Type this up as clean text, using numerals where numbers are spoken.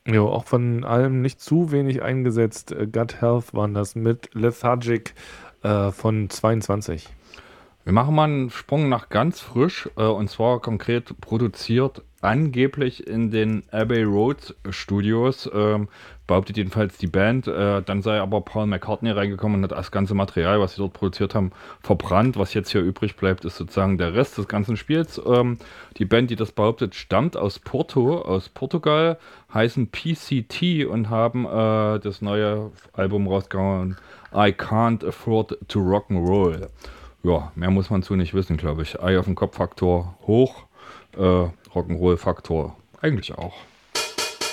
Ja, auch von allem nicht zu wenig eingesetzt. Gut Health waren das mit Lethargic von 22. Wir machen mal einen Sprung nach ganz frisch, und zwar konkret produziert angeblich in den Abbey Road Studios, behauptet jedenfalls die Band. Dann sei aber Paul McCartney reingekommen und hat das ganze Material, was sie dort produziert haben, verbrannt. Was jetzt hier übrig bleibt, ist sozusagen der Rest des ganzen Spiels. Die Band, die das behauptet, stammt aus Porto, aus Portugal, heißen PCT und haben das neue Album rausgehauen, I Can't Afford to Rock'n'Roll. Ja, mehr muss man zu nicht wissen, glaube ich. Ei auf den Kopf-Faktor hoch, Rock'n'Roll-Faktor eigentlich auch.